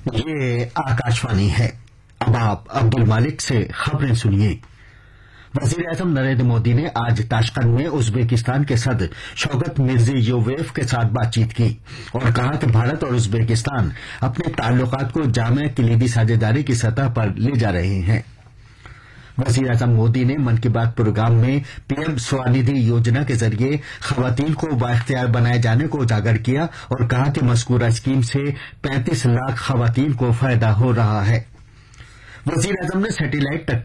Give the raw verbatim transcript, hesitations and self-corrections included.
ये आकाशवाणी है। अब आप अब्दुल मालिक से खबरें सुनिए। वजीर आजम नरेंद्र मोदी ने आज ताशकंद में उज्बेकिस्तान के सदर शौकत मिर्जियोयेव के साथ बातचीत की और कहा कि भारत और उज्बेकिस्तान अपने ताल्लुकात को जामे कलीदी साझेदारी की सतह पर ले जा रहे हैं। वजीर आजम मोदी ने मन की बात प्रोग्राम में पीएम स्वनिधि योजना के जरिए खवातीन को बाइख्तियार बनाए जाने को उजागर किया और कहा कि मज़कूरा स्कीम से पैंतीस लाख खवातीन को फायदा हो रहा है। वजीर आजम ने सैटेलाइट